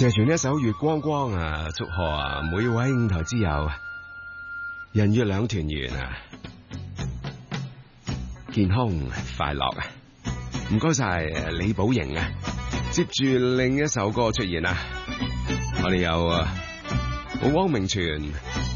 借住呢一首月光光啊，祝賀每位五台之友人月兩團圓啊，健康快樂啊！唔該晒李寶瑩啊！接住另一首歌出現啊，我哋有汪明荃